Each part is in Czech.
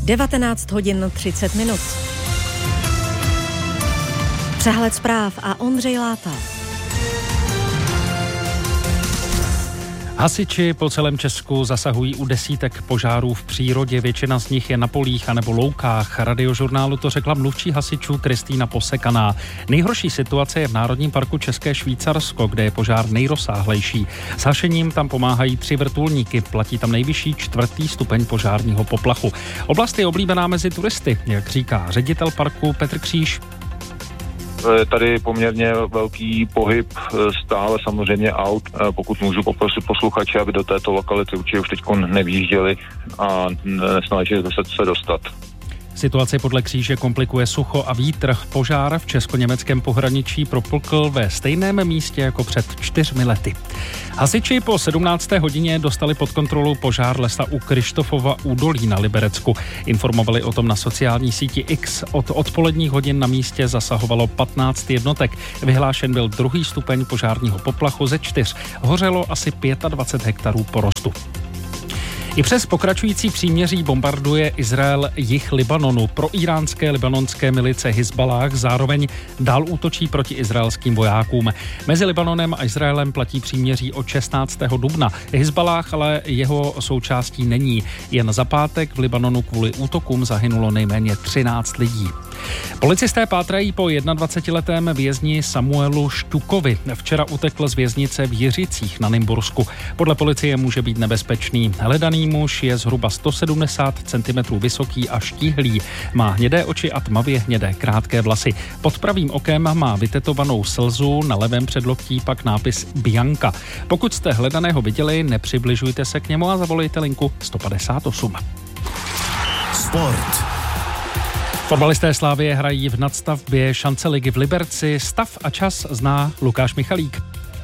19 hodin 30 minut. Přehled zpráv a Ondřej Láta. Hasiči po celém Česku zasahují u desítek požárů v přírodě, většina z nich je na polích anebo loukách. Radiožurnálu to řekla mluvčí hasičů Kristýna Posekaná. Nejhorší situace je v Národním parku České Švýcarsko, kde je požár nejrozsáhlejší. S hašením tam pomáhají 3 vrtulníky, platí tam nejvyšší 4. stupeň požárního poplachu. Oblast je oblíbená mezi turisty, jak říká ředitel parku Petr Kříž. Je tady poměrně velký pohyb stále samozřejmě aut. Pokud můžu poprosit posluchače, aby do této lokality určitě už teď nevjížděli a nesnažili se dostat. Situaci podle Kříže komplikuje sucho a vítr. Požár v česko-německém pohraničí propukl ve stejném místě jako před 4 lety. Hasiči po 17. hodině dostali pod kontrolu požár lesa u Krištofova údolí na Liberecku. Informovali o tom na sociální síti X. Od odpoledních hodin na místě zasahovalo 15 jednotek. Vyhlášen byl 2. stupeň požárního poplachu ze 4. Hořelo asi 25 hektarů porostu. I přes pokračující příměří bombarduje Izrael jih Libanonu. Proiránské libanonské milice Hizballáh zároveň dál útočí proti izraelským vojákům. Mezi Libanonem a Izraelem platí příměří od 16. dubna. Hizballáh ale jeho součástí není. Jen za pátek v Libanonu kvůli útokům zahynulo nejméně 13 lidí. Policisté pátrají po 21letém vězni Samuelu Štukovi. Včera utekl z věznice v Jiřicích na Nymbursku. Podle policie může být nebezpečný. Hledaný muž je zhruba 170 cm vysoký a štíhlý. Má hnědé oči a tmavě hnědé krátké vlasy. Pod pravým okem má vytetovanou slzu, na levém předloktí pak nápis Bianca. Pokud jste hledaného viděli, nepřibližujte se k němu a zavolejte linku 158. Sport. Fotbalisté Slavie hrají v nadstavbě šance ligy v Liberci. Stav a čas zná Lukáš Michalík.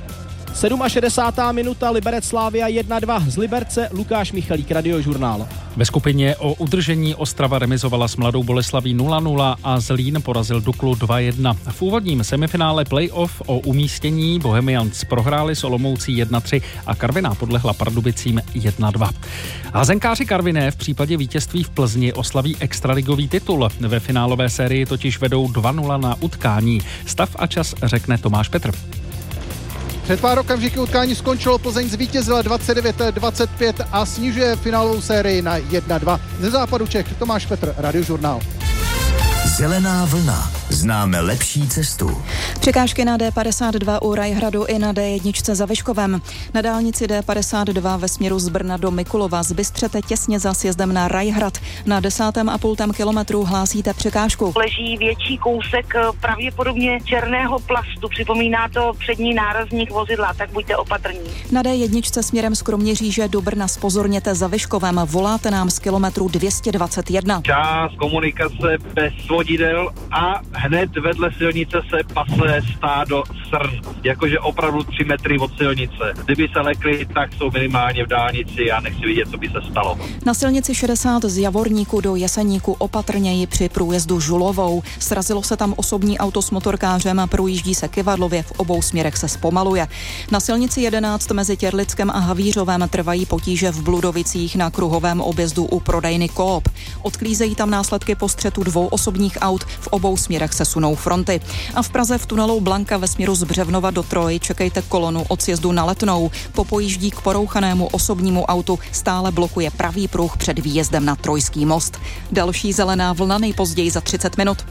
67. minuta, Liberec Slavia 1-2. Z Liberce Lukáš Michalík, Radiožurnál. Ve skupině o udržení Ostrava remizovala s Mladou Boleslaví 0-0 a Zlín porazil Duklu 2-1. V úvodním semifinále playoff o umístění Bohemians prohráli s Olomoucí 1-3 a Karviná podlehla Pardubicím 1-2. Házenkáři Karviné v případě vítězství v Plzni oslaví extraligový titul. Ve finálové sérii totiž vedou 2-0 na utkání. Stav a čas řekne Tomáš Petr. Před pár okamžiky utkání skončilo, Plzeň zvítězila 29-25 a snižuje finálovou sérii na 1-2. Ze západu Čech Tomáš Petr, Radiožurnál. Zelená vlna. Známe lepší cestu. Překážky na D52 u Rajhradu i na D1 za Vyškovem. Na dálnici D52 ve směru z Brna do Mikulova zbystřete těsně za sjezdem na Rajhrad. Na 10,5 kilometru hlásíte překážku. Leží větší kousek pravděpodobně černého plastu. Připomíná to přední nárazník vozidla, tak buďte opatrní. Na D1 směrem z Kroměříže do Brna zpozorněte za Vyškovem. Voláte nám z kilometru 221. Část komunikace bez vodidel a hned vedle silnice se pase stádo srn, jakože opravdu 3 metry od silnice. Kdyby se lekli, tak jsou minimálně v dálnici a nechci vidět, co by se stalo. Na silnici 60 z Javorníku do Jeseníku opatrněji při průjezdu Žulovou. Srazilo se tam osobní auto s motorkářem a projíždí se kyvadlově, v obou směrech se zpomaluje. Na silnici 11 mezi Těrlickem a Havířovem trvají potíže v Bludovicích na kruhovém objezdu u prodejny Coop. Odklízejí tam následky po střetu 2 osobních aut, v obou směrech se sunou fronty. A v Praze v tunelu Blanka ve směru z Břevnova do Troj čekejte kolonu od sjezdu na Letnou. Po pojíždí k porouchanému osobnímu autu stále blokuje pravý pruh před výjezdem na Trojský most. Další zelená vlna nejpozději za 30 minut.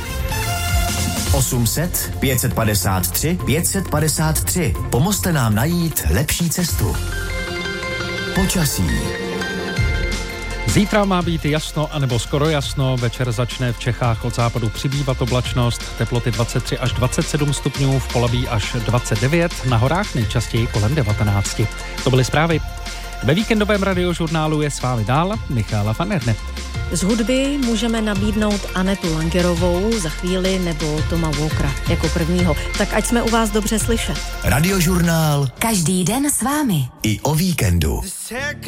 800 553 553. Pomozte nám najít lepší cestu. Počasí. Zítra má být jasno anebo skoro jasno, večer začne v Čechách od západu přibývat oblačnost, teploty 23 až 27 stupňů, v Polabí až 29, na horách nejčastěji kolem 19. To byly zprávy. Ve víkendovém Radiožurnálu je s vámi dál Michála Fanerne. Z hudby můžeme nabídnout Anetu Langerovou za chvíli nebo Toma Walkera jako prvního. Tak ať jsme u vás dobře slyšet. Radiožurnál. Každý den s vámi. I o víkendu.